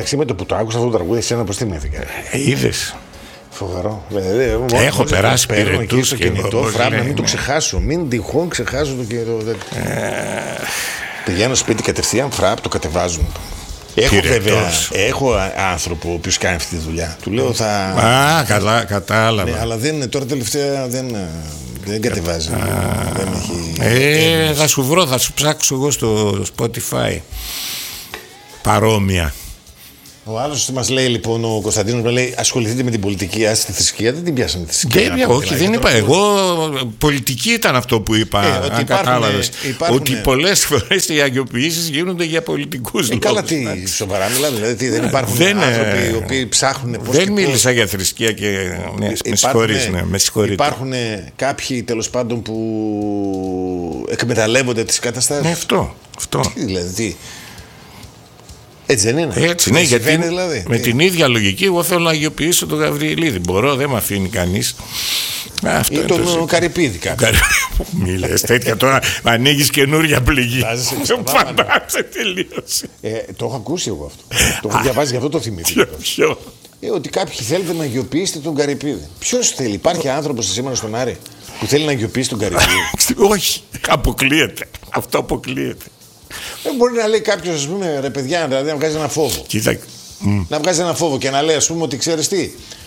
Εντάξει, με το που το άκουσα αυτό το τραγούδι, εσένα πώς θυμήθηκα. Είδες. Φοβερό. Έχω περάσει πυρετούς και κινητό, φράπ, να μην το ξεχάσω. Μην τυχόν ξεχάσω το κινητό. Πηγαίνω σπίτι κατευθείαν, φράπ, το κατεβάζουν. Έχω βέβαια άνθρωπο ο οποίος κάνει αυτή τη δουλειά. Του λέω θα. Κατάλαβα. Ναι, αλλά δεν είναι τώρα τελευταία. Δεν κατεβάζει. Δεν έχει. Θα σου βρω, θα σου ψάξω εγώ στο Spotify. Παρόμοια. Ο άλλος μας λέει λοιπόν, ο Κωνσταντίνος, λέει ασχοληθείτε με την πολιτική, άσε τη θρησκεία. Δεν την πιάσαμε τη θρησκεία. Όχι, δεν είπα. Εγώ πολιτική ήταν αυτό που είπα. Αν κατάλαβες. Ότι πολλές φορές οι αγιοποιήσεις γίνονται για πολιτικούς λόγους. Καλά, τι σοβαρά μιλάμε. Δηλαδή δεν υπάρχουν άνθρωποι οι οποίοι ψάχνουν. Δεν μίλησα για θρησκεία και. Με συγχωρείτε. Υπάρχουν κάποιοι τέλος πάντων που εκμεταλλεύονται τις καταστάσεις. Αυτό. Δηλαδή. Έτσι δεν είναι. Έτσι, ναι, γιατί δηλαδή. Με την ίδια λογική, εγώ θέλω να αγιοποιήσω τον Γαβριηλίδη. Μπορώ, δεν με αφήνει κανείς. Ή τον Καρυπίδη κάποιος. Μη λες τέτοια τώρα. Ανοίγεις καινούρια πληγή. Φαντάζεσαι, τελείωσε. Το έχω ακούσει εγώ αυτό. Το έχω διαβάσει, γι' αυτό το θυμήθηκα. Ποιο? Ότι κάποιοι θέλετε να αγιοποιήσετε τον Καρυπίδη. Ποιος θέλει? Υπάρχει άνθρωπος σήμερα στον Άρη που θέλει να αγιοποιήσει τον Καρυπίδη? Όχι, αποκλείεται. Αυτό αποκλείεται. Δεν μπορεί να λέει κάποιος, ας πούμε, ρε παιδιά, δηλαδή να βγάζει ένα φόβο. Να βγάζει ένα φόβο και να λέει, ας πούμε, ότι ξέρεις τι,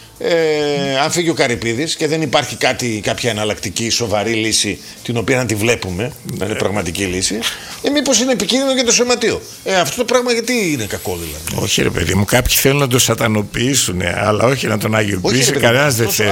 αν φύγει ο Καρυπίδης και δεν υπάρχει κάποια εναλλακτική σοβαρή λύση την οποία να τη βλέπουμε, να είναι πραγματική λύση, μήπως είναι επικίνδυνο για το σωματείο. Αυτό το πράγμα γιατί είναι κακό δηλαδή? Όχι ρε παιδί μου, κάποιοι θέλουν να το σατανοποιήσουν, αλλά όχι να τον αγιοποιήσει, κανένας δεν θέλει.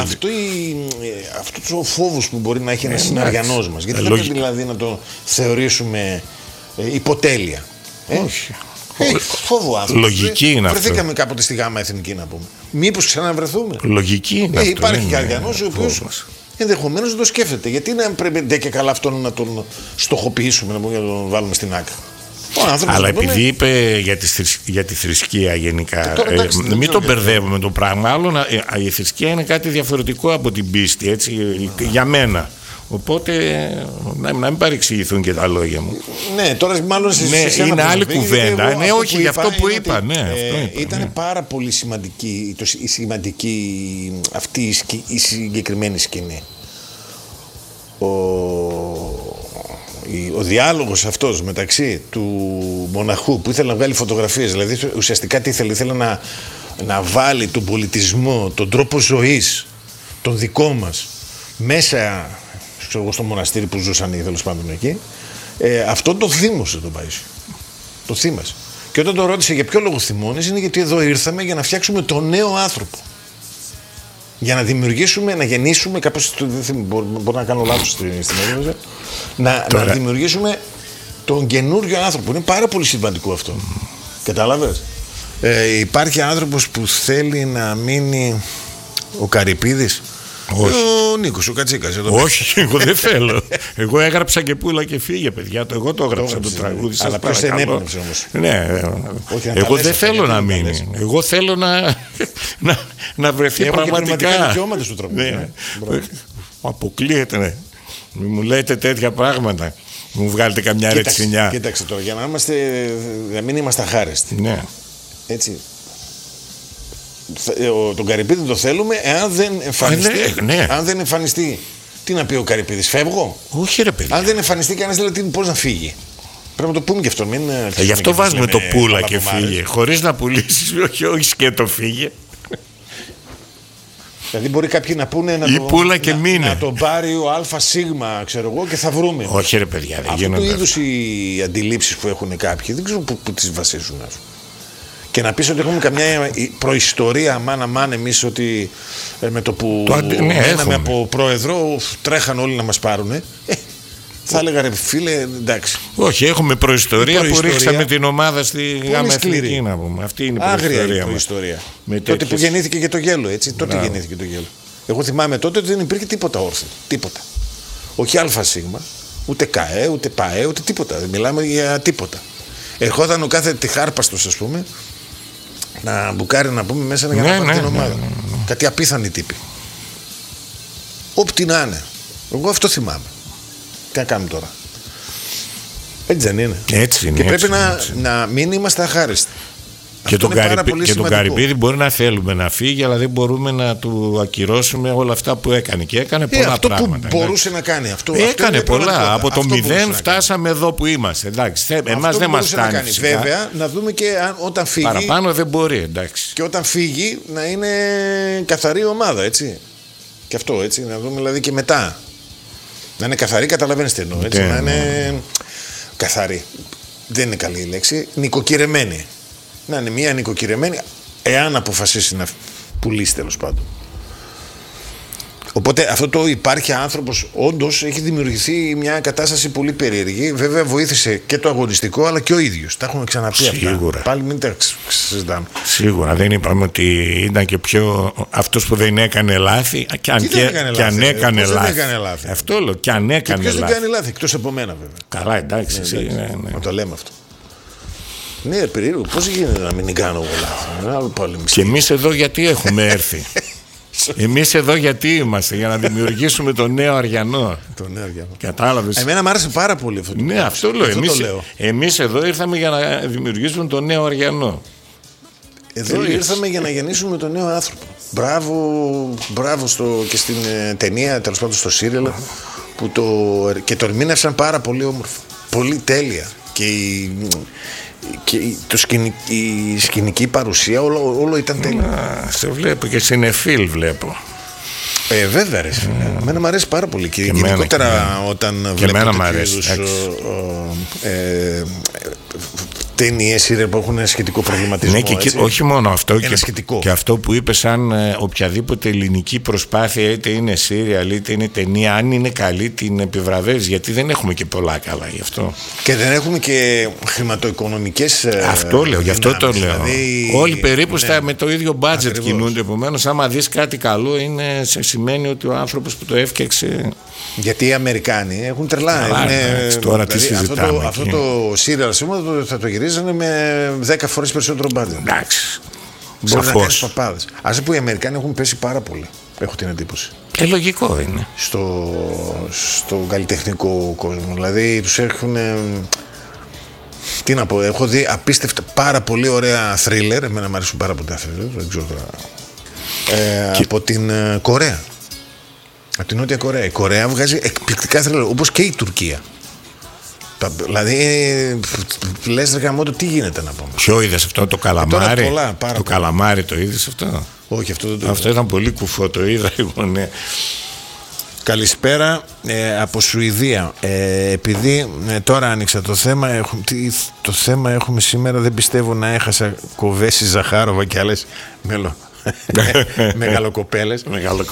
Αυτός ο φόβος που μπορεί να έχει ένας συναριανός μας, γιατί δεν πρέπει δηλαδή να το θεωρήσουμε υποτέλεια. Όχι. Φόβο άνθρωπο. Λογική είναι αυτό. Βρεθήκαμε κάποτε στη ΓΑΜΑ Εθνική να πούμε. Μήπως ξαναβρεθούμε? Λογική είναι αυτό. Υπάρχει και αργανός ο οποίος ενδεχομένως δεν το σκέφτεται. Γιατί να πρέπει και καλά αυτόν να τον στοχοποιήσουμε, να τον βάλουμε στην άκρη? Αλλά επειδή είπε για τη θρησκεία γενικά, μην τον μπερδεύουμε το πράγμα. Άλλο, η θρησκεία είναι κάτι διαφορετικό από την πίστη, έτσι, για μένα. Οπότε να μην παρεξηγηθούν και τα λόγια μου. Ναι, τώρα μάλλον είναι άλλη κουβέντα. Ναι, όχι, για αυτό που είπα. Ήταν πάρα πολύ σημαντική αυτή η συγκεκριμένη σκηνή. Ο διάλογος αυτός μεταξύ του μοναχού που ήθελε να βγάλει φωτογραφίες, δηλαδή ουσιαστικά τι ήθελε να βάλει τον πολιτισμό, τον τρόπο ζωής, τον δικό μας, μέσα στο μοναστήρι που ζούσαν οι τέλος πάντων εκεί, αυτό το θύμωσε τον Παΐσιο. Το θύμασε. Και όταν το ρώτησε για ποιο λόγο θυμώνεις, είναι γιατί εδώ ήρθαμε για να φτιάξουμε τον νέο άνθρωπο. Για να δημιουργήσουμε, να γεννήσουμε, κάπως, μπορώ να κάνω λάθος στην έκδοση, να δημιουργήσουμε τον καινούριο άνθρωπο. Είναι πάρα πολύ σημαντικό αυτό. Κατάλαβες? Υπάρχει άνθρωπος που θέλει να μείνει ο Καρυπίδης. Όχι. Ο Νίκος, ο Κατσίκας. Όχι, εγώ δεν θέλω. Εγώ έγραψα και πούλα και φύγε, παιδιά. Εγώ το έγραψα το τραγούδι. Αλλά ποιος δεν έπνευσε όμως? Ναι, εγώ δεν θέλω να μείνει. Εγώ θέλω να βρεθεί πραγματικά. Έχω δικαιώματα στο τραγούδι. Αποκλείεται, ναι. Μου λέτε τέτοια πράγματα. Μου βγάλετε καμιά ρετσινιά. Κοίταξε τώρα, για να μην είμαστε αχάριστοι. Ναι. Έτσι. Τον Καρυπίδη το θέλουμε εάν δεν εμφανιστεί. Αν δεν εμφανιστεί, τι να πει ο Καρυπίδης, φεύγω? Όχι ρε παιδί. Αν δεν εμφανιστεί κανένας, δηλαδή πώς να φύγει? Πρέπει να το πούμε και αυτό. Γι' αυτό βάζουμε το πούλα και φύγε. Χωρίς να πουλήσεις, όχι σκέτο φύγε. Δηλαδή μπορεί κάποιοι να πούνε να τον πάρει ο ΑΣ, ξέρω εγώ, και θα βρούμε. Όχι ρε παιδιά, δεν γίνονται. Αυτού του είδους οι αντιλήψεις που έχουν κάποιοι, δεν ξέρω που τις βασίζουν. Και να πεις ότι έχουμε καμιά προϊστορία αμάν εμείς, ότι με το που μέναμε από πρόεδρο τρέχαν όλοι να μας πάρουνε. Θα έλεγα ρε φίλε, εντάξει. Όχι, έχουμε προϊστορία που ρίξαμε την ομάδα στη ΓΑΜΑ Εθνική, να πούμε. Αυτή είναι η προϊστορία μας. Τότε που γεννήθηκε και το γέλο, έτσι. Τότε γεννήθηκε το γέλο. Εγώ θυμάμαι τότε ότι δεν υπήρχε τίποτα όρθιο. Τίποτα. Όχι ΑΣ, ούτε ΚΑΕ, ούτε ΠΑΕ, ούτε τίποτα. Δεν μιλάμε για τίποτα. Ερχόταν ο κάθε τυχάρπαστος, ας πούμε, να μπουκάρει, να πούμε, μέσα για να πάρει την ομάδα. Κάτι απίθανοι τύποι. Όπτι να είναι. Εγώ αυτό θυμάμαι. Τι να κάνουμε τώρα? Έτσι δεν είναι? Έτσι είναι. Και πρέπει να μην είμαστε αχάριστοι. Και τον Καρυπίδη μπορεί να θέλουμε να φύγει, αλλά δεν μπορούμε να του ακυρώσουμε όλα αυτά που έκανε. Και έκανε πολλά αυτό πράγματα. Που μπορούσε να κάνει. Έκανε πολλά. Από το 0 φτάσαμε εδώ που είμαστε. Εμάς δεν μας κάνει. Βέβαια, να δούμε και όταν φύγει. Παραπάνω δεν μπορεί. Εντάξει. Και όταν φύγει να είναι καθαρή ομάδα, έτσι. Και αυτό, έτσι. Να δούμε δηλαδή και μετά. Να είναι καθαρή, καταλαβαίνεις τι εννοώ. Έτσι, να είναι καθαρή. Δεν είναι καλή η λέξη. Νοικοκυρεμένη. Να είναι μια νοικοκυρεμένη, εάν αποφασίσει να πουλήσει, τέλος πάντων. Οπότε αυτό το υπάρχει άνθρωπος, όντως έχει δημιουργηθεί μια κατάσταση πολύ περίεργη. Βέβαια βοήθησε και το αγωνιστικό, αλλά και ο ίδιος. Τα έχουμε ξαναπεί αυτά. Σίγουρα. Πάλι μην τα συζητάμε. Σίγουρα. Δεν είπαμε ότι ήταν και πιο αυτός που δεν έκανε λάθη. Και αν έκανε λάθη. Αυτό λέω. Και αν έκανε λάθη. Ποιος δεν κάνει λάθη, εκτός από μένα βέβαια. Καλά, εντάξει. Να το λέμε αυτό. Ναι, περίεργο. Πώς γίνεται να μην κάνω εγώ λάθη. Και εμείς εδώ γιατί έχουμε έρθει. Εμείς εδώ γιατί είμαστε, για να δημιουργήσουμε το νέο Αριανό. Το νέο Αριανό. Κατάλαβες. Εμένα μου άρεσε πάρα πολύ αυτό. Ναι, αυτό λέω. Εμείς εδώ ήρθαμε για να δημιουργήσουμε το νέο Αριανό. Εδώ ήρθαμε για να γεννήσουμε τον νέο άνθρωπο. Μπράβο και στην ταινία, τέλος πάντων στο σύριαλ, που και το ερμήνευσαν πάρα πολύ όμορφα. Πολύ τέλεια. Και η σκηνική παρουσία όλο ήταν τέλειο. Σε βλέπω και στην Εφήλ βλέπω. Βέβαια ρε φίλε. Εμένα μου αρέσει πάρα πολύ. Και γενικότερα όταν βλέπω ταινίες που έχουν σχετικό προβληματισμό. Ναι, και όχι μόνο αυτό, και αυτό που είπε, σαν οποιαδήποτε ελληνική προσπάθεια, είτε είναι σύριαλ είτε είναι ταινία, αν είναι καλή την επιβραβεύεις, γιατί δεν έχουμε και πολλά καλά γι' αυτό. Και δεν έχουμε και χρηματοοικονομικές. Αυτό λέω, γι' αυτό το λέω. Δηλαδή, όλοι περίπου με το ίδιο budget κινούνται. Επομένως, άμα δεις κάτι καλό, σημαίνει ότι ο άνθρωπος που το έφτιαξε. Γιατί οι Αμερικάνοι έχουν τρελά. Τώρα τι συζητάμε. Αυτό το σύριαλ σήμερα θα το γυρίζανε με 10 φορές περισσότερο μπάτζετ. Εντάξει. Μπορεί να κάνεις παπάδες. Ας πούμε, οι Αμερικάνοι έχουν πέσει πάρα πολύ. Έχω την εντύπωση. Λογικό είναι. Στο καλλιτεχνικό κόσμο. Δηλαδή τους έχουν. Τι να πω, έχω δει απίστευτα πάρα πολύ ωραία θρίλερ. Εμένα μου αρέσουν πάρα πολύ τα θρίλερ. Δεν ξέρω τώρα. Από την Κορέα. Από την Νότια Κορέα. Η Κορέα βγάζει εκπληκτικά θρίλερ, όπως και η Τουρκία. Δηλαδή, λες ρε γαμώτο, τι γίνεται να πούμε. Ποιο είδες αυτό, το καλαμάρι? Το καλαμάρι το είδες αυτό? Όχι, αυτό δεν το είδα. Αυτό ήταν πολύ κουφό, το είδα εγώ, ναι. Καλησπέρα από Σουηδία. Επειδή τώρα άνοιξα το θέμα έχουμε σήμερα, δεν πιστεύω να έχασα Κοβέση Ζαχάροβα και άλλες μεγαλοκοπέλες.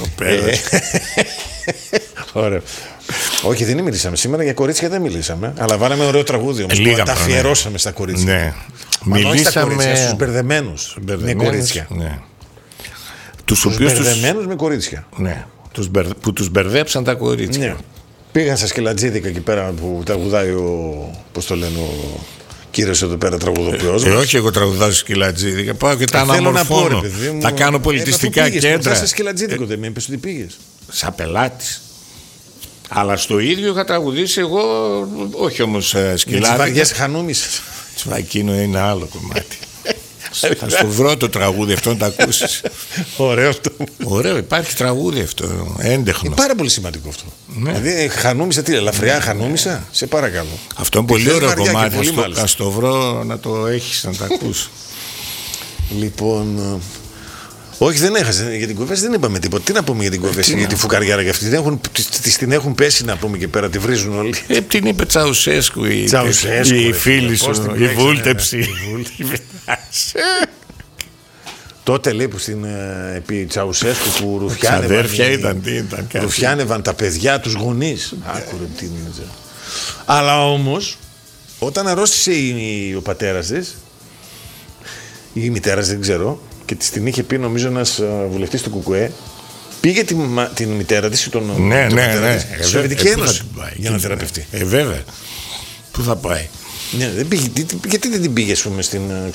Ωραία. Όχι, δεν μιλήσαμε σήμερα, για κορίτσια δεν μιλήσαμε. Αλλά βάλαμε ωραίο τραγούδι όμως. Τα αφιερώσαμε στα κορίτσια. Ναι. Μιλήσαμε στους μπερδεμένους με κορίτσια. Ναι. Τους μπερδεμένους με κορίτσια. Ναι. Που τους μπερδέψαν τα κορίτσια. Ναι. Πήγαν στα σκυλατζίδικα εκεί πέρα που τραγουδάει πώς το λένε, ο κύριος εδώ πέρα τραγουδοποιός. Όχι, εγώ τραγουδάζω σκυλατζίδικα. Πάω και τα αναμορφώνω. Θα κάνω πολιτιστικά κέντρα. Στα σκυλατζίδικο δεν με είπες ότι πήγες? Σαν πελάτης. Αλλά στο ίδιο είχα τραγουδήσει εγώ, όχι όμως σκυλάδικα. Με τις βαριές χανούμισες. Εκείνο είναι άλλο κομμάτι. Θα στο βρω το τραγούδι αυτό να το ακούσεις. Ωραίο αυτό. Ωραίο, υπάρχει τραγούδι αυτό, έντεχνο. Είναι πάρα πολύ σημαντικό αυτό. Ναι. Δηλαδή χανούμισα, τι, ελαφριά χανούμισα, σε παρακαλώ. Αυτό είναι πολύ ωραίο κομμάτι. Θα στο βρω να το έχεις, να το ακούσεις. Λοιπόν. Όχι, δεν έχασε. Για την Κοβέση δεν είπαμε τίποτα. Τι να πούμε για την Κοβέση, για τη φουκαριάρα και αυτή. Την έχουν πέσει να πούμε και πέρα, τη βρίζουν όλοι. Την είπε Τσαουσέσκου η φίλη σου, η βούλτεψη. Τότε λέει που στην επί Τσαουσέσκου που ρουφιάνευαν τα παιδιά τους γονείς. Άκουρε τι είναι. Αλλά όμως όταν αρρώστησε ο πατέρας της ή η μητέρας, δεν ξέρω, και την είχε πει νομίζω ένας βουλευτής του ΚΚΕ, πήγε την μητέρα της, ναι, στη Σοβιετική Ένωση για να θεραπευτεί. Βέβαια. Πού θα πάει? Ναι, δεν πήγε, γιατί δεν την πήγε, ας πούμε,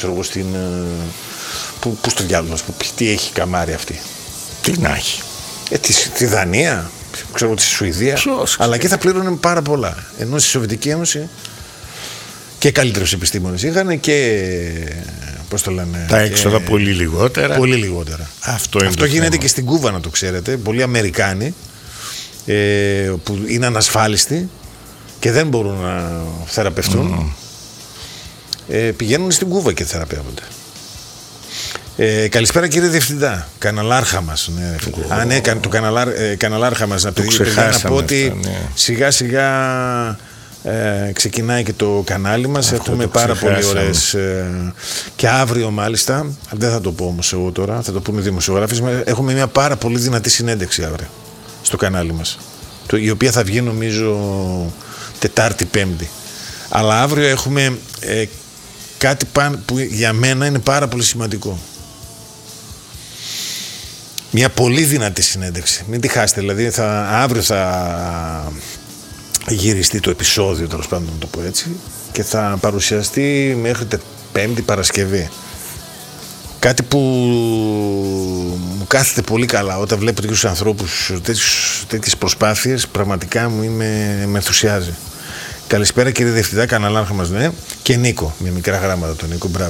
πού στο διάλογο μας, τι έχει καμάρει αυτή? Τι να έχει? Τη Δανία, ξέρω, τη Σουηδία. Αλλά εκεί θα πλήρωνε πάρα πολλά. Ενώ στη Σοβιετική Ένωση και καλύτερους επιστήμονες είχαν και πώς το λένε, τα έξοδα πολύ λιγότερα. Πολύ λιγότερα. Αυτό γίνεται και στην Κούβα, να το ξέρετε. Πολλοί Αμερικάνοι που είναι ανασφάλιστοι και δεν μπορούν να θεραπευτούν, πηγαίνουν στην Κούβα και θεραπεύονται. Καλησπέρα κύριε Διευθυντά, καναλάρχα μας. Ναι, το καναλάρχα μας. Να πω ότι σιγά σιγά ξεκινάει και το κανάλι μας. Έχουμε πάρα πολύ ωραίες και αύριο μάλιστα, δεν θα το πω όμως εγώ τώρα, θα το πούνε οι δημοσιογράφοι, έχουμε μια πάρα πολύ δυνατή συνέντευξη αύριο στο κανάλι μας, η οποία θα βγει νομίζω Τετάρτη Πέμπτη. Αλλά αύριο έχουμε κάτι που για μένα είναι πάρα πολύ σημαντικό. Μια πολύ δυνατή συνέντευξη. Μην τη χάσετε. Δηλαδή αύριο θα γυριστεί το επεισόδιο, τέλος πάντων, να το πω έτσι, και θα παρουσιαστεί μέχρι Πέμπτη Παρασκευή. Κάτι που μου κάθεται πολύ καλά όταν βλέπω τέτοιους ανθρώπους, τέτοιες προσπάθειες, πραγματικά με ενθουσιάζει. Καλησπέρα κύριε Διευθυντά, καναλάρχα μας, ναι. Και Νίκο, με μικρά γράμματα τον Νίκο, μπράβο.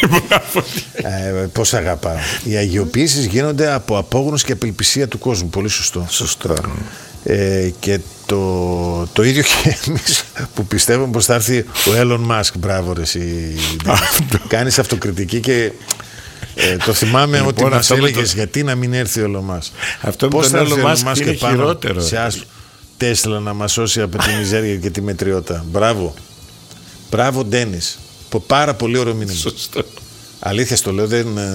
Πώς αγαπάω. Οι αγιοποιήσεις γίνονται από απόγνωση και απελπισία του κόσμου. Πολύ σωστό. Σωστό. Και το ίδιο και εμείς που πιστεύουμε πως θα έρθει ο Έλλον Μάσκ. Μπράβο ρε εσύ. Κάνεις αυτοκριτική και το θυμάμαι ότι μας έλεγες γιατί να μην έρθει ο Έλλον Μάσκ. Αυτό με τον Έλλον Μάσκ είναι χειρότερο. Τέσλα να μας σώσει από τη μιζέρια και τη μετριότητα. Μπράβο. Μπράβο Ντένις. Πάρα πολύ ωραίο μήνυμα. Σωστό. Αλήθεια στο λέω,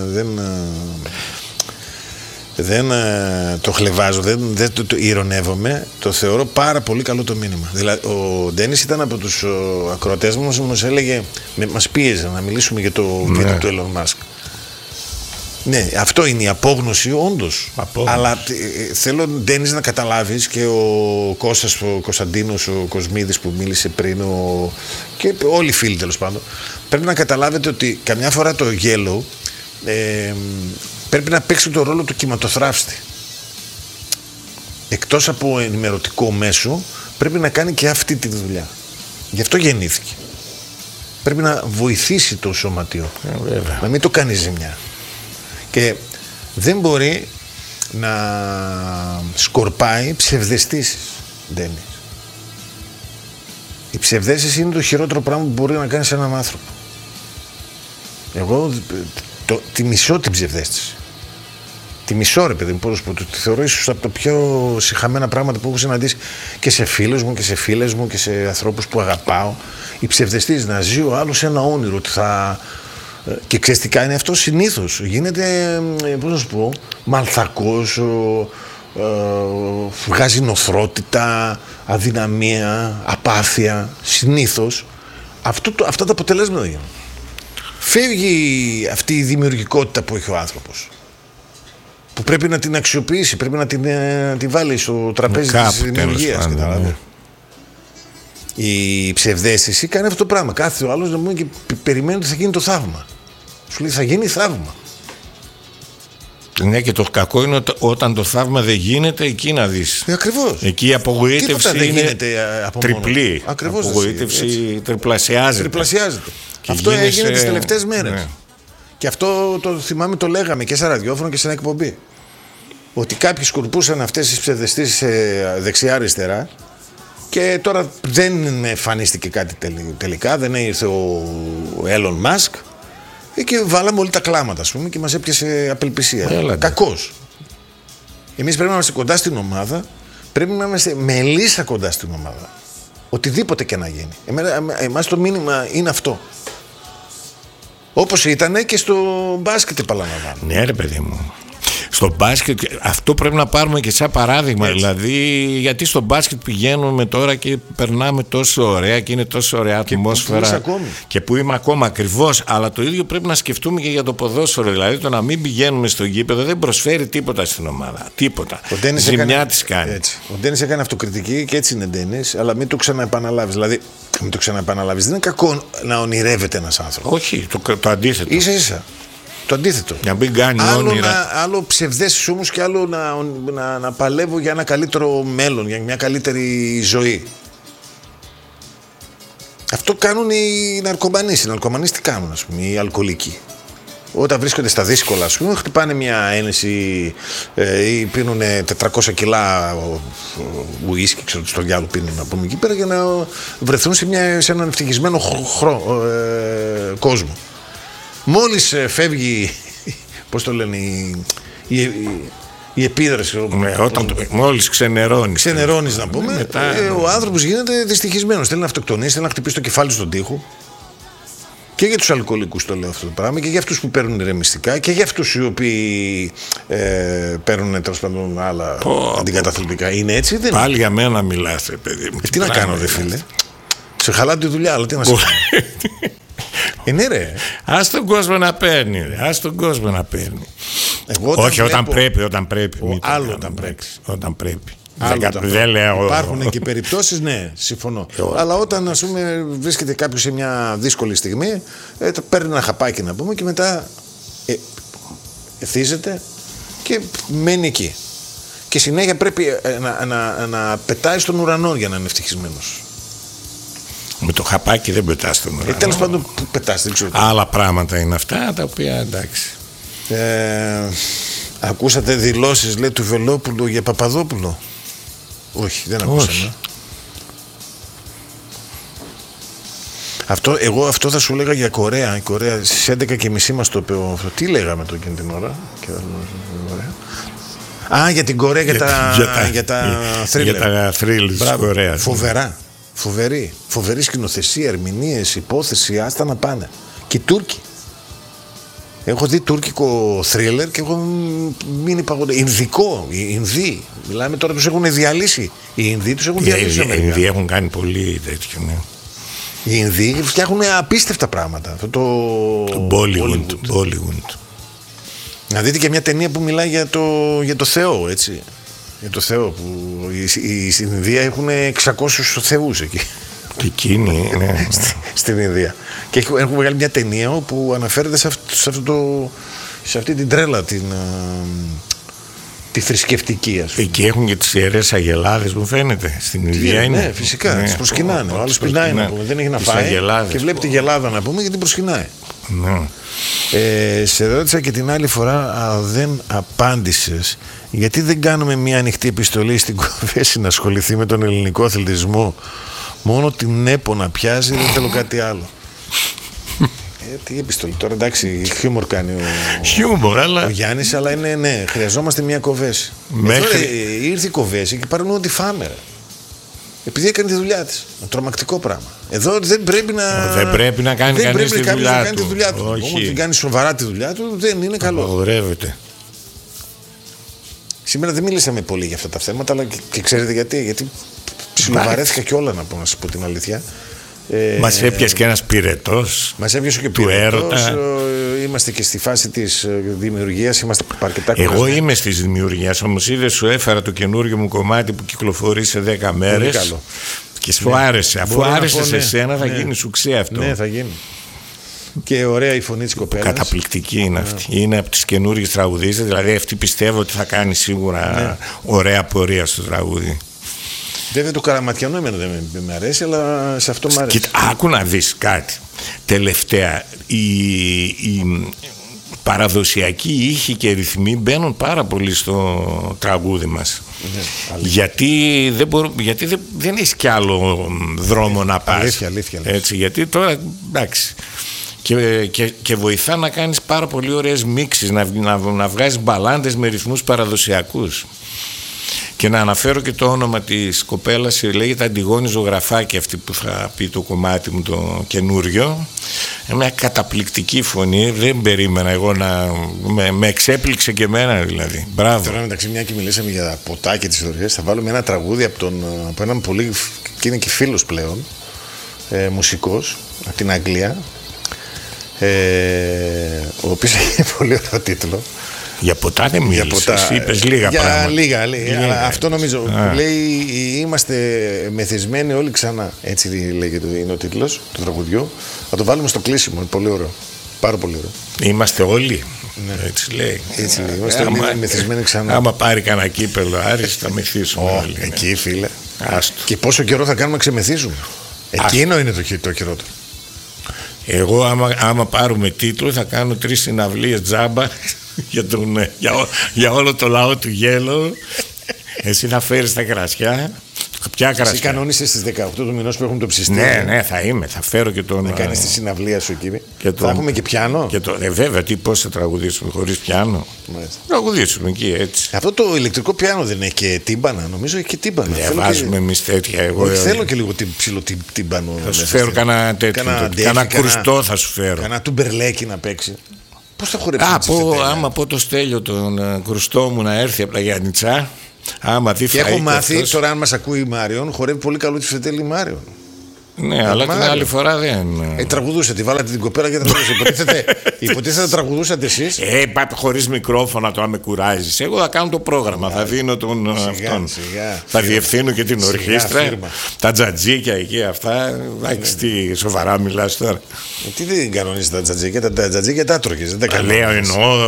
δεν το χλεβάζω, δεν το ηρωνεύομαι. Το θεωρώ πάρα πολύ καλό το μήνυμα. Δηλαδή, ο Ντένις ήταν από τους ακροατές μας που μας έλεγε, μας πίεζε να μιλήσουμε για το βίντεο του Elon Musk. Ναι, αυτό είναι η απόγνωση, όντως. Αλλά θέλω, Ντένις, να καταλάβεις, και ο Κώστας, ο Κωνσταντίνος, ο Κοσμίδης που μίλησε πριν, και όλοι οι φίλοι τέλος πάντων, πρέπει να καταλάβετε ότι καμιά φορά το Yellow πρέπει να παίξει το ρόλο του κυματοθράφστη. Εκτός από ενημερωτικό μέσο, πρέπει να κάνει και αυτή τη δουλειά. Γι' αυτό γεννήθηκε. Πρέπει να βοηθήσει το σωματείο, να μην το κάνει ζημιά. Και δεν μπορεί να σκορπάει ψευδαισθήσεις, Ντένις. Η ψευδαίσθηση είναι το χειρότερο πράγμα που μπορεί να κάνει σε έναν άνθρωπο. Εγώ τη μισώ την ψευδαίσθηση. Τη μισώ, ρε παιδί μου, πώς πω, τη θεωρώ ίσως από τα πιο σιχαμένα πράγματα που έχω συναντήσει και σε φίλους μου και σε φίλες μου και σε ανθρώπους που αγαπάω. Η ψευδαισθήση, να ζει ο άλλος ένα όνειρο ότι θα... Και ξέρεις τι κάνει αυτό συνήθως? Γίνεται, πώς να σου πω, μαλθακός, βγάζει νοθρότητα, αδυναμία, απάθεια. Συνήθως αυτά τα αποτελέσματα γίνονται. Φεύγει αυτή η δημιουργικότητα που έχει ο άνθρωπος, που πρέπει να την αξιοποιήσει, πρέπει να την βάλει στο τραπέζι της δημιουργίας. Η ψευδαίσθηση κάνει αυτό το πράγμα. Κάθε ο άλλος να μου και περιμένει ότι θα γίνει το θαύμα. Σου λέει θα γίνει θαύμα. Ναι, και το κακό είναι όταν το θαύμα δεν γίνεται, εκεί να δεις. Ακριβώς. Εκεί η απογοήτευση είναι τριπλή. Ακριβώς. Η απογοήτευση τριπλασιάζεται. Και αυτό έγινε τις τελευταίες μέρες. Ναι. Και αυτό το θυμάμαι, το λέγαμε και σε ραδιόφωνο και σε ένα εκπομπή. Ότι κάποιοι σκορπούσαν αυτές τις ψευδαισθήσεις δεξιά-αριστερά. Και τώρα δεν εμφανίστηκε κάτι τελικά, δεν ήρθε ο Έλλον Μάσκ και βάλαμε όλοι τα κλάματα, ας πούμε, και μας έπιασε απελπισία. Κακώς. Εμείς πρέπει να είμαστε κοντά στην ομάδα, πρέπει να είμαστε μελίσσα κοντά στην ομάδα. Οτιδήποτε και να γίνει. Εμάς το μήνυμα είναι αυτό. Όπως ήταν και στο μπάσκετ, επαναλαμβάνω. Ναι, ρε παιδί μου. Στο μπάσκετ, αυτό πρέπει να πάρουμε και σαν παράδειγμα. Έτσι. Δηλαδή, γιατί στο μπάσκετ πηγαίνουμε τώρα και περνάμε τόσο ωραία και είναι τόσο ωραία ατμόσφαιρα. Και που είμαι ακόμα, ακριβώς. Αλλά το ίδιο πρέπει να σκεφτούμε και για το ποδόσφαιρο. Δηλαδή, το να μην πηγαίνουμε στο γήπεδο δεν προσφέρει τίποτα στην ομάδα. Τίποτα. Ζημιά της κάνει. Έτσι. Ο Ντένις έκανε αυτοκριτική και έτσι είναι Ντένις, αλλά μην το ξαναεπαναλάβεις. Δηλαδή, μην το ξαναεπαναλάβεις. Δεν είναι κακό να ονειρεύεται ένας άνθρωπος. Όχι, το αντίθετο. Ίσα-ίσα. Το αντίθετο. Για να μην κάνει όνειρα. Άλλο ψευδέσεις όμως και άλλο να παλεύω για ένα καλύτερο μέλλον, για μια καλύτερη ζωή. Αυτό κάνουν οι ναρκωμανείς. Οι ναρκωμανείς τι κάνουν, ας πούμε, οι αλκοολικοί? όταν βρίσκονται στα δύσκολα, ας πούμε, χτυπάνε μια ένεση ή πίνουν 400 κιλά ουίσκι, ξέρω στο διάλογο πίνουν να πούμε εκεί πέρα, για να βρεθούν σε έναν ευτυχισμένο κόσμο. Μόλις φεύγει, πώς το λένε, η επίδραση. Μόλις ξενερώνεις να πούμε, ο άνθρωπος γίνεται δυστυχισμένος. Θέλει να αυτοκτονήσει, θέλει να χτυπήσει το κεφάλι στον τοίχο. Και για τους αλκοολικούς το λέω αυτό το πράγμα, και για αυτούς που παίρνουν ηρεμιστικά, και για αυτούς οι οποίοι παίρνουν τέλος πάντων άλλα αντικαταθλιπτικά. Είναι έτσι, δεν είναι? Πάλι για μένα μιλάς, παιδί μου. Τι να κάνω, δε φίλε. Σε χαλά τη δουλειά, αλλά τι να σε κάνω. Ναι, ρε. Ας τον κόσμο να παίρνει. Όχι, όταν πρέπει. Άλλο όταν πρέπει. Υπάρχουν και περιπτώσεις, ναι, συμφωνώ. Αλλά όταν, ας πούμε, βρίσκεται κάποιος σε μια δύσκολη στιγμή, παίρνει ένα χαπάκι να πούμε, και μετά εθίζεται και μένει εκεί. Και συνέχεια πρέπει να πετάει στον ουρανό για να είναι ευτυχισμένος. Με το χαπάκι δεν πετάς στον ουρανό. Τέλος πάντων, που πετάς, δεν ξέρω. Άλλα πράγματα είναι αυτά, τα οποία εντάξει. Ακούσατε δηλώσεις, λέει, του Βελόπουλου για Παπαδόπουλο? Όχι, δεν ακούσαμε. Εγώ αυτό θα σου έλεγα για Κορέα. Η Κορέα στις 11:30 μας το είπε. Τι λέγαμε το εκείνη την ώρα? Για την Κορέα, για τα θρίλερ της Κορέας. Φοβερή σκηνοθεσία, ερμηνείες, υπόθεση, άστα να πάνε. Και οι Τούρκοι. Έχω δει τουρκικό θρίλερ και έχω μείνει παγωμένο. Ινδικό, οι Ινδοί. Μιλάμε τώρα, τους έχουν διαλύσει. Οι Ινδοί τους έχουν διαλύσει. Οι Ινδοί έχουν κάνει πολύ τέτοιο, ναι. Οι Ινδοί φτιάχνουν απίστευτα πράγματα. Αυτό το Bollywood. Να δείτε και μια ταινία που μιλάει για το Θεό, έτσι. Για το Θεό, που η Ινδία έχουν 600 θεούς εκεί. Και εκείνη, ναι. Στην Ινδία. Και έχουν βγάλει μια ταινία που αναφέρεται σε αυτή την τρέλα, τη θρησκευτική, ας πούμε. Εκεί έχουν και τις ιερές αγελάδες, μου φαίνεται. Στην Ινδία είναι. Ναι, φυσικά. Τις προσκυνάνε. Ο άλλος πεινάει, να πούμε. Δεν έχει να φάει. Και βλέπει τη γελάδα, να πούμε, και την προσκυνάει. Ναι. Σε ρώτησα και την άλλη φορά, δεν απάντησες, γιατί δεν κάνουμε μια ανοιχτή επιστολή στην Κοβέση να ασχοληθεί με τον ελληνικό αθλητισμό? Μόνο την ΕΠΟ να πιάζει, δεν θέλω κάτι άλλο. Τι επιστολή τώρα, εντάξει, χιούμορ κάνει ο Γιάννης, αλλά είναι, ναι, χρειαζόμαστε μια Κοβέση. Ήρθε η Κοβέση και πάρουν ό,τι φάμε. Επειδή έκανε τη δουλειά της. Τρομακτικό πράγμα. Εδώ δεν πρέπει να κάνει κανείς τη δουλειά του. Όμως την κάνει σοβαρά τη δουλειά του, δεν είναι καλό. Απαγορεύεται. Σήμερα δεν μίλησαμε πολύ για αυτά τα θέματα, αλλά και ξέρετε γιατί? Γιατί ψιλοβαρέθηκα κιόλα, να σου πω την αλήθεια. Μας έπιασε και ένας πυρετός. Μας έπιασε και πυρετός. Είμαστε και στη φάση της δημιουργίας. Είμαστε αρκετά κουρασμένοι. Εγώ είμαι στις δημιουργίες. Όμως είδες, σου έφερα το καινούργιο μου κομμάτι που κυκλοφορεί σε 10 μέρες. Καλό. Και σου άρεσε. Αφού άρεσε σε σένα, θα γίνει σουξέ αυτό. Ναι, θα γίνει. Και ωραία η φωνή της κοπέλας. Καταπληκτική είναι αυτή. Είναι από τις καινούργιες τραγουδίστες. Δηλαδή αυτή πιστεύω ότι θα κάνει σίγουρα ωραία πορεία στο τραγούδι. Βέβαια το Καραματιανό εμένα δεν με αρέσει, αλλά σε αυτό μου αρέσει. Κοίτα, άκου να δεις κάτι. Τελευταία, η παραδοσιακοί ήχοι και ρυθμοί μπαίνουν πάρα πολύ στο τραγούδι μας. Γιατί δεν έχεις κι άλλο δρόμο να πας. Αλήθεια. Έτσι, γιατί τώρα, εντάξει. Και βοηθά να κάνεις πάρα πολύ ωραίες μίξεις, να βγάζεις μπαλάντες με ρυθμούς παραδοσιακούς. Και να αναφέρω και το όνομα της κοπέλας, λέγεται Αντιγόνη Ζωγραφάκη, αυτή που θα πει το κομμάτι μου το καινούριο. Μια καταπληκτική φωνή, δεν περίμενα εγώ με εξέπληξε και εμένα δηλαδή. Μπράβο. Τώρα μεταξύ, μια και μιλήσαμε για ποτά και τις ιστορίες, θα βάλουμε ένα τραγούδι από έναν πολύ, και είναι και φίλος πλέον, μουσικός από την Αγγλία, ο οποίος έχει πολύ ωραίο τίτλο. Για ποτά δεν μίλησες, είπες λίγα πράγματα. Λίγα. Αυτό νομίζω που λέει, είμαστε μεθυσμένοι όλοι ξανά. Έτσι λέγεται, είναι ο τίτλος του τραγουδιού. Θα το βάλουμε στο κλείσιμο, είναι πολύ ωραίο. Πάρα πολύ ωραίο. Είμαστε όλοι, ναι. Έτσι λέει. Είμαστε όλοι μεθυσμένοι ξανά. Άμα πάρει κανένα κύπελο Άρης, θα μεθύσουμε όλοι. Εκεί, φίλε. Άστο. Και πόσο καιρό θα κάνουμε να ξεμεθύσουμε? Εκείνο είναι το χειρότερο. Εγώ άμα πάρουμε τίτλο θα κάνω 3 συναυλίες τζάμπα για όλο το λαό του Γέλο. Εσύ θα φέρεις τα κρασιά. Ποια κρασιά? Εσύ κανόνισες στις 18 του μηνός που έχουμε το ψιστήρι. Ναι, θα φέρω και τον. Να κάνεις τη συναυλία σου εκεί. Θα έχουμε και πιάνο. Βέβαια, πώς θα τραγουδήσουμε χωρίς πιάνο? Τραγουδήσουμε εκεί έτσι. Αυτό το ηλεκτρικό πιάνο δεν έχει και τύμπανα? Νομίζω έχει και τύμπανα. Δεν βάζουμε εμείς τέτοια. Θέλω και λίγο ψηλό τύμπανο. Θα σου φέρω κανένα τέτοιο. Κανένα κρουστό θα σου φέρω. Κανένα τουμπερλέκι να παίξει. Πώς θα χορέψει? Άμα πω το Στέλιο τον κρουστό μου να έρθει από τα Γιάννητσά. Και έχω μάθει τώρα, αν μας ακούει η Μάριον, χορεύει πολύ καλό τη Φετέλη η Μάριον. Ναι, αλλά την άλλη φορά δεν. Τραγουδούσε, τη βάλατε την κοπέλα και τραγουδούσε. Υποτίθεται τραγουδούσατε εσείς. Πάτε χωρίς μικρόφωνα τώρα, με κουράζεις. Εγώ θα κάνω το πρόγραμμα, θα δίνω τον αυτόν. Θα διευθύνω και την ορχήστρα. Τα τζατζίκια εκεί αυτά. Εντάξει, τι σοβαρά μιλάς τώρα. Τι δεν κανονίζεις τα τζατζίκια? Τα τζατζίκια τα άτρωγες. Λέω, εννοώ.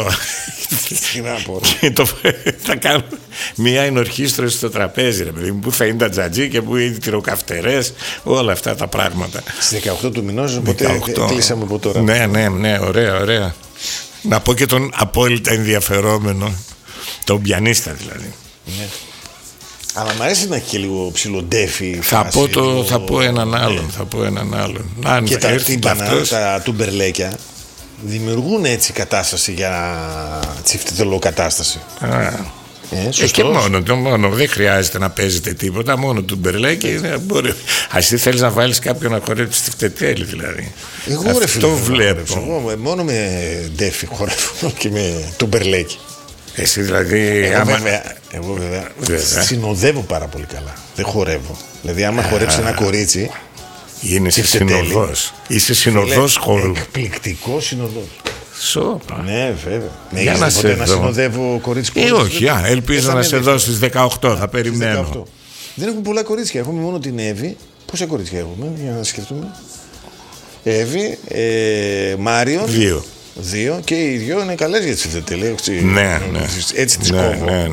Θα κάνω μια ενορχήστρωση στο τραπέζι, ρε παιδί μου, που θα είναι τα τζατζίκια, που είναι οι τυροκαυτερές, όλα αυτά τα πράγματα. Στις 18 του μηνός, οπότε κλείσαμε από τώρα. Ναι, ωραία. Να πω και τον απόλυτα ενδιαφερόμενο, τον πιανίστα δηλαδή. Ναι. Αλλά μου αρέσει να έχει και λίγο ψιλοντέφι. Θα πω έναν άλλον. Και τα τύμπανα, τα τουμπερλέκια δημιουργούν έτσι κατάσταση για τσιφτετελοκατάσταση. Και μόνο, δεν χρειάζεται να παίζετε τίποτα, μόνο του μπερλέκι. Εσύ θέλεις να βάλεις κάποιον να χορέψει στη φτετέλη δηλαδή. Εγώ αυτό βλέπω. Εγώ μόνο με ντέφι χορεύω και με του μπερλέκι. Εσύ δηλαδή. Εγώ βέβαια συνοδεύω πάρα πολύ καλά. Δεν χορεύω. Δηλαδή άμα χορέψει ένα κορίτσι. Είναι συνοδός. Είσαι συνοδός χορού. Εκπληκτικό συνοδός. Σόπα. Ναι, βέβαια. Για να σε να συνοδεύω κορίτσι που. Όχι, ελπίζω να σε δω στις 18. Θα περιμένω. Δεν έχουμε πολλά κορίτσια. Έχουμε μόνο την Εύη. Πόσα κορίτσια έχουμε, για να σκεφτούμε? Εύη, Μάριον. 2 και οι 2 είναι καλές για τις φετελές. Ναι. Έτσι τις κόβω. Ναι.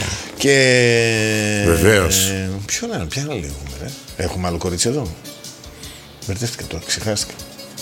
Και. Βεβαίως. Ποια άλλη έχουμε, ρε? Έχουμε άλλο κορίτσι εδώ? Μπερδεύτηκα τώρα, ξεχάστηκα.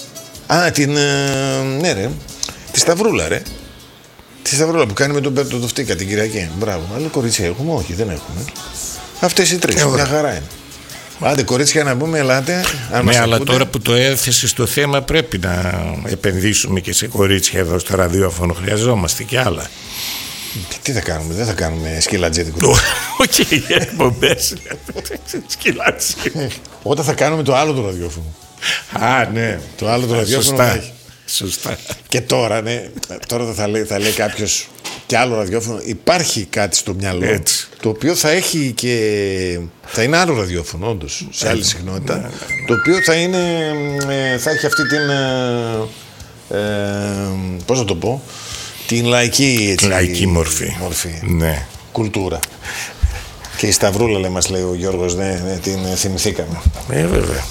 Ναι, ρε. Τη Σταυρούλα, ρε. Τη Σταυρούλα που κάνει με τον Πέρτο το Φτύκα την Κυριακή. Μπράβο. Αλλά κορίτσια έχουμε? Όχι, δεν έχουμε. Αυτές οι 3. Μια χαρά είναι. Άντε, κορίτσια να πούμε, ελάτε. Ναι, αλλά τώρα που το έθεσε στο θέμα, πρέπει να επενδύσουμε και σε κορίτσια εδώ στο ραδιόφωνο. Χρειαζόμαστε κι άλλα. Τι θα κάνουμε, δεν θα κάνουμε σκυλατζέτικο. Όχι, εκπομπές. Σκυλάτσι. Όταν θα κάνουμε το άλλο το ραδιόφωνο. Ναι. Το άλλο το ραδιόφωνο. Σωστά. Και τώρα, ναι, τώρα θα λέει κάποιος και άλλο ραδιόφωνο. Υπάρχει κάτι στο μυαλό έτσι, το οποίο θα έχει και. Θα είναι άλλο ραδιόφωνο, όντως, σε άλλη συχνότητα. Το οποίο θα έχει αυτή την. Πώς να το πω. Την λαϊκή μορφή. Ναι. Κουλτούρα. Και η Σταυρούλα, μας λέει ο Γιώργος, την θυμηθήκαμε. Βέβαια.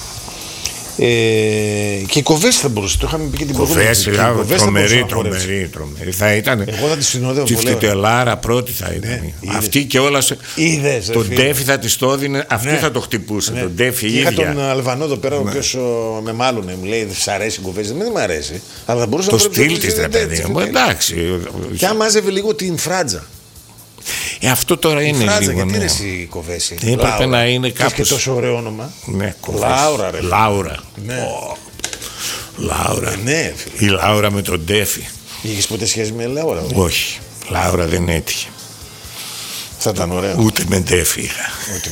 Και η Κοβέση θα μπορούσε, το είχαμε πει και την προηγούμενη. Τρομερή. Θα ήταν. Εγώ θα τη συνοδεύω. Τη Φτετελάρα πρώτη θα ήταν. Αυτή και όλα. Τον Ντέφι θα τη το έδινε, αυτή θα το χτυπούσε. Τον Ντέφι ίδια. Είχα τον Αλβανό εδώ πέρα, ο οποίος με μάλωνε. Μου λέει: Σ' αρέσει η Κοβέση? Δεν μου αρέσει. Αλλά θα μπορούσε να το στυλ τη, ρε παιδί μου. Εντάξει. Και αν μάζευε λίγο την φράτζα. Αυτό τώρα είναι φράτζα, λίγο. Γιατί είναι η Κοβέση? Έπρεπε να είναι κάπως. Και τόσο ωραίο όνομα. Ναι, Λάουρα, ρε. Λάουρα. Ναι. Λάουρα. Ναι. Η Λάουρα με τον Ντέφι. Είχες ποτέ σχέση με Λάουρα? Όχι. Λάουρα δεν έτυχε. Θα ήταν ωραίο. Ούτε με Ντέφι είχα.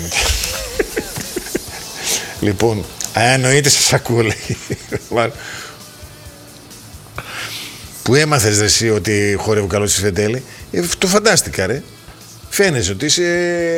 Λοιπόν, εννοείται σας ακούω, λέει. Που έμαθες ρε εσύ ότι χορεύω καλό στη Φετέλη? Το φαντάστηκα, ρε. Φαίνεσαι ότι είσαι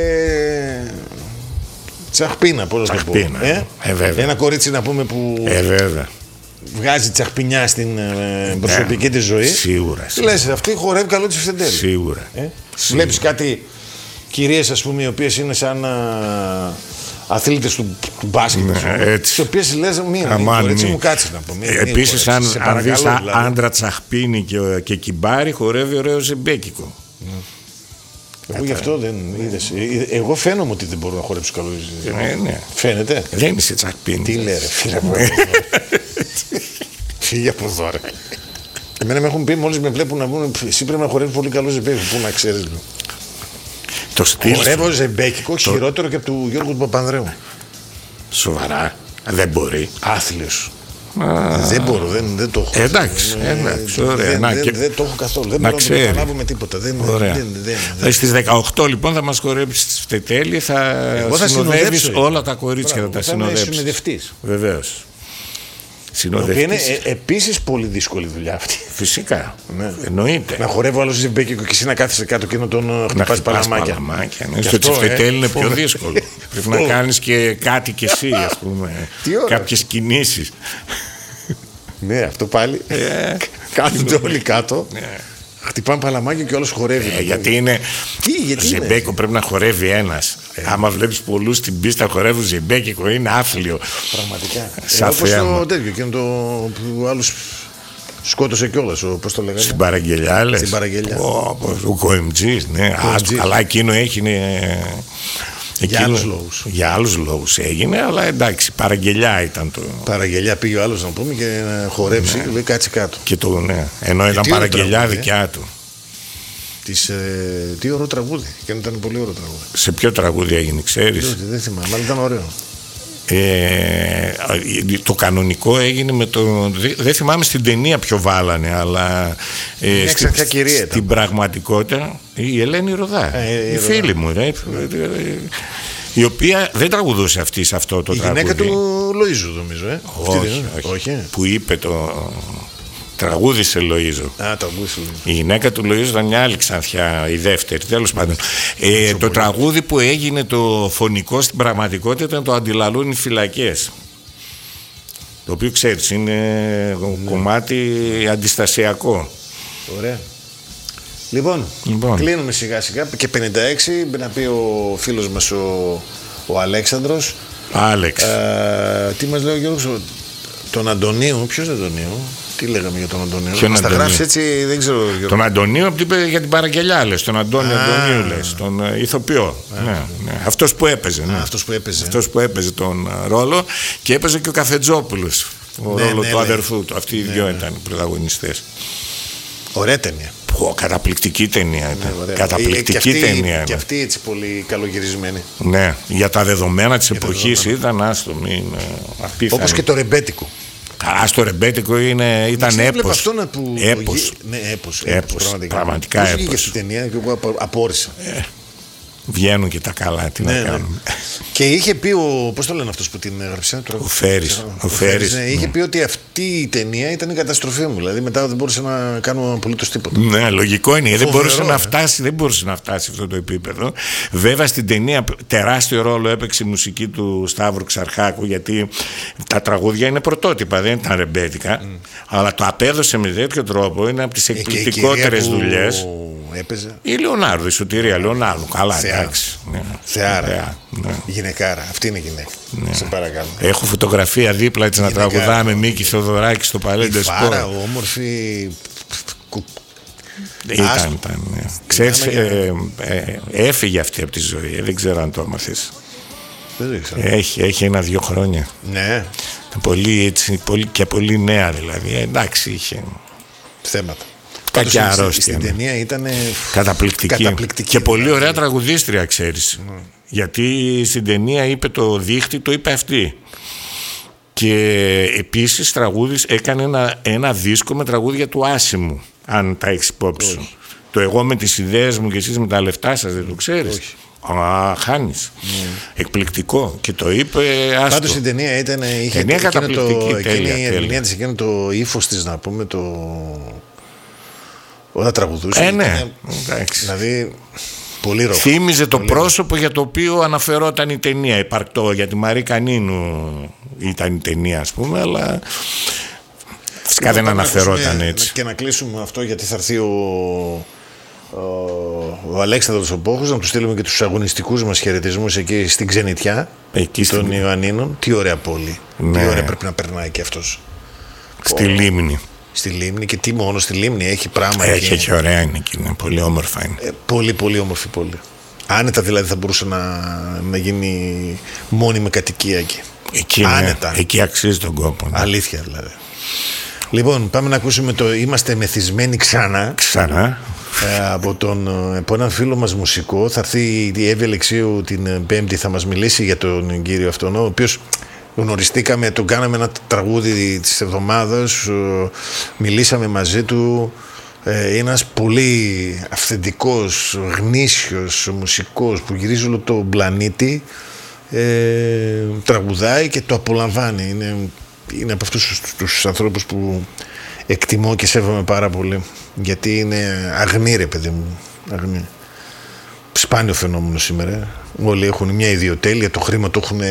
τσαχπίνα, πώς να το πω. Βέβαια. Ένα κορίτσι να πούμε που βέβαια. Βγάζει τσαχπινιά στην προσωπική της ζωή. Σίγουρα. Λες, αυτή χορεύει καλό της Φετέλη. Σίγουρα. Βλέπεις κάτι κυρίες, ας πούμε, οι οποίες είναι σαν αθλήτες του μπάσκετ, τις οποίες λες κορίτσι μου, κάτσε να πω. Επίσης, αν δεις άντρα τσαχπίνι και κυμπάρι, χορεύει ωραίο ζεμπέκικο. Εγώ γι' αυτό δεν είδες. Εγώ φαίνομαι ότι δεν μπορώ να χορέψω καλό. Ναι. Φαίνεται. Δεν είσαι τσαχπίνι. Τι λέει, ρε φίλε μου. Φύγε από εδώ, ρε. Εμένα με έχουν πει μόλις με βλέπουν να βγουν. Εσύ πρέπει να χορεύει πολύ καλό ζεμπέκικο. Πού να ξέρεις. Το στυλ. Χορεύω ζεμπέκικο χειρότερο και από του Γιώργου του Παπανδρέου. Σοβαρά. Δεν μπορεί. Άθλιος. Δεν μπορώ, δεν το έχω. Εντάξει, ωραία. Δεν το έχω καθόλου. Δεν μπορώ να το καταλάβω με τίποτα. Στις 18 λοιπόν θα μας χορέψει στη Φτετέλη, θα συνοδεύεις όλα τα κορίτσια. Θα τα συνοδεύσεις. Θα συνοδευτείς. Βεβαίως. Η οποία είναι επίσης πολύ δύσκολη δουλειά αυτή. Φυσικά. Εννοείται. Να χορεύω άλλο ζεμπέκικο και εσύ να κάθεσαι κάτω και να τον χτυπάς παλαμάκια. Στο Τσιφτετέλη είναι πιο δύσκολο. Πρέπει να κάνεις και κάτι κι εσύ, ας πούμε. Κάποιες κινήσεις. Ναι, αυτό πάλι. Κάθονται όλοι κάτω. Χτυπάνε παλαμάκια και όλος χορεύει. Γιατί είναι. Ζεμπέκικο πρέπει να χορεύει ένας. Άμα βλέπεις πολλούς στην πίστα χορεύουν ζεμπέκικο, είναι άθλιο. Πραγματικά. Όπως το τέτοιο και το άλλους σκότωσε κιόλας. Πώς το λέγανε. Στην παραγγελιά λες. Στην παραγγελιά. Ο Κοεμτζής, ναι. Αλλά εκείνο έγινε. Για άλλους λόγους έγινε, αλλά εντάξει, παραγγελιά ήταν το. Παραγγελιά πήγε ο άλλος να πούμε και να χορέψει και λέει κάτσε κάτω. Και ενώ ήταν παραγγελιά δικιά του. Τι ωραίο τραγούδι. Και ήταν πολύ ωραίο τραγούδι. Σε ποιο τραγούδι έγινε, ξέρεις? Δεν θυμάμαι, αλλά ήταν ωραίο. Το κανονικό έγινε με το. Δεν θυμάμαι στην ταινία ποιο βάλανε, αλλά στην πραγματικότητα η Ελένη Ροδά, η φίλη μου, η οποία δεν τραγουδούσε αυτή σε αυτό το τραγούδι. Η γυναίκα του Λοΐζου, νομίζω. Όχι. Που είπε το. Τραγούδισε Λοΐζο. Η γυναίκα του Λοΐζου ήταν μια άλλη Ξανθιά, η δεύτερη, τέλος πάντων. Το τραγούδι που έγινε το φωνικό στην πραγματικότητα ήταν το «Αντιλαλούν οι φυλακές». Το οποίο ξέρεις είναι κομμάτι αντιστασιακό. Ωραία. Λοιπόν, κλείνουμε σιγά σιγά και 56 να πει ο φίλος μας ο Αλέξανδρος. Άλεξ. Τι μας λέει ο Γιώργος? Τον Αντωνίου, ποιος Αντωνίου? Τι λέγαμε για τον Αντωνίου? Μας τα γράψει έτσι, δεν ξέρω. Τον Αντωνίου για την παραγγελιά λες. Τον Αντώνιο λες. Τον ηθοποιό. Αυτός που έπαιζε. Αυτός που έπαιζε τον ρόλο και έπαιζε και ο Καφετζόπουλος. Ο ρόλο του αδερφού του. Αυτοί οι δυο ήταν οι πρωταγωνιστές. Ωραία ταινία. Καταπληκτική ταινία ήταν. Καταπληκτική ταινία. Και αυτή έτσι πολύ καλογυρισμένη. Ναι, για τα δεδομένα της εποχής ήταν άστομη. Όπως και το ρεμπέτικο. Καλά, στο ρεμπέτικο ήταν έπος. Έπος. Πραγματικά έπος. Βγήκε στη ταινία και εγώ απόρρισα. Βγαίνουν και τα καλά, τι να κάνουμε. Και είχε πει πώς το λένε αυτός που την έγραψε? Ο Φέρης. Είχε πει ότι αυτή η ταινία ήταν η καταστροφή μου. Δηλαδή μετά δεν μπορούσα να κάνω απολύτως τίποτα. Ναι, λογικό είναι. Δεν μπορούσε να φτάσει αυτό το επίπεδο. Βέβαια στην ταινία τεράστιο ρόλο έπαιξε η μουσική του Σταύρου Ξαρχάκου, γιατί τα τραγούδια είναι πρωτότυπα, δεν ήταν ρεμπέτικα. Αλλά το απέδωσε με τέτοιο τρόπο, είναι από τις εκπληκτικότερες δουλειές. Έπαιζε. Η Λεωνάρδου, η Σωτηρία Λεωνάρδου. Καλά, εντάξει. Θεάρα. Γυναικάρα. Αυτή είναι γυναίκα. Σε παρακαλώ. Έχω φωτογραφία δίπλα έτσι να τραγουδάμε Μίκη Θεοδωράκη στο Παλέντε Σπορ. Πάρα όμορφη. Ήταν. Ξέρεις, έφυγε αυτή από τη ζωή. Δεν ξέρω αν το έμαθες. Έχει 1-2 χρόνια. Ναι. Πολύ νέα δηλαδή. Εντάξει, είχε θέματα. Κακιά αρρώστια. Στην ταινία ήταν καταπληκτική. Και πολύ ωραία τραγουδίστρια, ξέρεις. Γιατί στην ταινία είπε το δίχτυ, το είπε αυτή. Και επίσης έκανε ένα δίσκο με τραγούδια του Άσιμου, αν τα έχεις υπόψη σου. Το «Εγώ με τις ιδέες μου και εσείς με τα λεφτά σας», δεν το ξέρεις? Όχι. Χάνεις. Εκπληκτικό. Και το είπε άστο. Πάντως στην ταινία είχε καταπληκτική, τέλεια. Εκείνο το ύφος της, να πούμε, όταν τραγουδούσε. Ναι. Δηλαδή πολύ ροκ. Θύμιζε το πρόσωπο για το οποίο αναφερόταν η ταινία. Υπαρκτό, για τη Μαρή Κανίνου ήταν η ταινία, ας πούμε, αλλά φυσικά δεν αναφερόταν έτσι. Και να κλείσουμε αυτό, γιατί θα έρθει ο Αλέξανδρος ο Πόχος, να του στείλουμε και τους αγωνιστικούς μας χαιρετισμούς εκεί στην Ξενιτιά των Ιωαννίνων. Τι ωραία πόλη. Ναι. Τι ωραία πρέπει να περνάει και αυτός. Στη Λίμνη. Στη Λίμνη, και τι μόνο στη Λίμνη, έχει πράγμα. Έχει ωραία, είναι εκεί, πολύ όμορφα είναι. Πολύ πολύ όμορφη πόλη. Άνετα δηλαδή θα μπορούσε να γίνει μόνιμη κατοικία εκεί. Εκεί, άνετα. Εκεί αξίζει τον κόπο. Ναι. Αλήθεια δηλαδή. Λοιπόν, πάμε να ακούσουμε το «Είμαστε μεθυσμένοι ξανά». Από έναν φίλο μας μουσικό. Θα έρθει η Εύη Αλεξίου την Πέμπτη, θα μας μιλήσει για τον κύριο αυτόν, ο οποίος γνωριστήκαμε, τον κάναμε ένα τραγούδι της εβδομάδας, μιλήσαμε μαζί του. Ένας πολύ αυθεντικός, γνήσιος μουσικός που γυρίζει όλο τον πλανήτη, τραγουδάει και το απολαμβάνει. Είναι από αυτούς τους ανθρώπους που εκτιμώ και σέβομαι πάρα πολύ, γιατί είναι αγνή, ρε παιδί μου, αγνή. Σπάνιο φαινόμενο σήμερα. Όλοι έχουν μια ιδιοτέλεια, το χρήμα το έχουν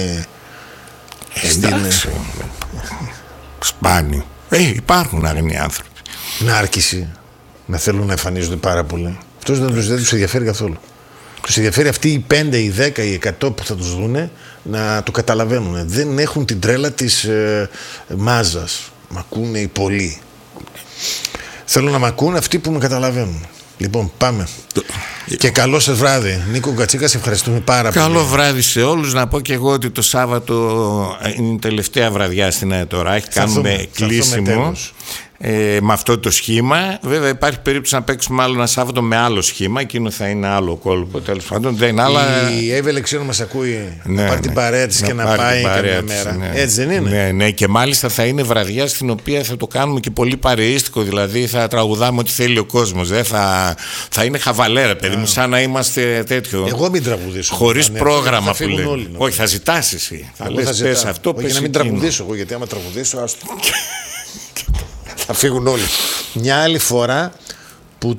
σπάνιο. Υπάρχουν αγνοί άνθρωποι. Νάρκηση, να θέλουν να εμφανίζονται πάρα πολύ. Αυτός δεν τους ενδιαφέρει καθόλου. Τους ενδιαφέρει αυτοί οι 5, οι 10, οι 100 που θα τους δούνε να το καταλαβαίνουν. Δεν έχουν την τρέλα της μάζας. Μ' ακούνε οι πολλοί. Θέλω να μ' ακούνε αυτοί που με καταλαβαίνουν. Λοιπόν, πάμε. Και καλό σας βράδυ. Νίκο Κατσίκα, σε ευχαριστούμε πάρα πολύ. Καλό βράδυ σε όλους. Να πω και εγώ ότι το Σάββατο είναι η τελευταία βραδιά στην Αετοράχη. Κάνουμε κλείσιμο με αυτό το σχήμα. Βέβαια υπάρχει περίπτωση να παίξουμε άλλο ένα Σάββατο με άλλο σχήμα. Εκείνο θα είναι άλλο κόλπο. Τέλος πάντων δεν είναι άλλα. Η Εύη Αλεξίου μας ακούει, να πάρει την παρέα της και να πάει καμιά μέρα. Έτσι δεν είναι? Ναι, και μάλιστα θα είναι βραδιά στην οποία θα το κάνουμε και πολύ παρεΐστικο. Δηλαδή θα τραγουδάμε ό,τι θέλει ο κόσμος. Θα είναι χαβαλέρα, παιδί μου, σαν να είμαστε τέτοιο. Εγώ μην τραγουδήσω. Χωρίς πρόγραμμα που λέει. Όχι, θα ζητάς εσύ. Θα λες πες αυτό, πες για να μην τραγουδήσω εγώ, γιατί άμα τραγουδήσω, άστο. Θα φύγουν όλοι. Μια άλλη φορά που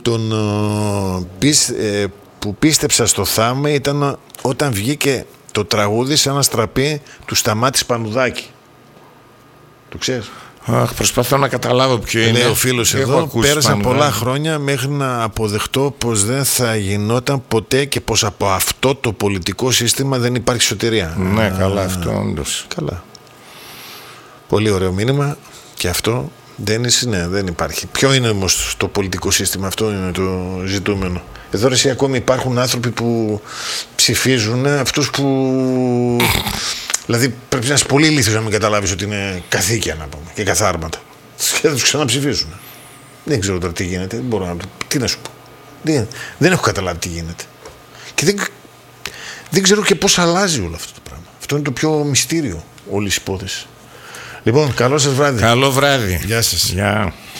που πίστεψα στο θαύμα ήταν όταν βγήκε το τραγούδι σε ένα στραπή του Σταμάτη Πανουδάκη. Το ξέρεις? Προσπαθώ να καταλάβω ποιο είναι. Λέει ο φίλος εδώ, πέρασαν πολλά χρόνια μέχρι να αποδεχτώ πως δεν θα γινόταν ποτέ και πως από αυτό το πολιτικό σύστημα δεν υπάρχει σωτηρία. Ναι, καλά, αυτό όντως. Καλά. Πολύ ωραίο μήνυμα και αυτό. Δεν υπάρχει. Ποιο είναι όμως το πολιτικό σύστημα? Αυτό είναι το ζητούμενο. Εδώ εσύ ακόμη υπάρχουν άνθρωποι που ψηφίζουν αυτούς που... Δηλαδή πρέπει να είσαι πολύ ηλίθιος να μην καταλάβεις ότι είναι καθήκια, να πούμε, και καθάρματα. Και θα τους ξαναψηφίσουν. Δεν ξέρω τώρα τι γίνεται. Δεν μπορώ να το... Τι να σου πω. Δεν έχω καταλάβει τι γίνεται. Και δεν ξέρω και πώς αλλάζει όλο αυτό το πράγμα. Αυτό είναι το πιο μυστήριο όλης της υπόθεσης. Λοιπόν, καλό σας βράδυ. Καλό βράδυ. Γεια σας. Γεια.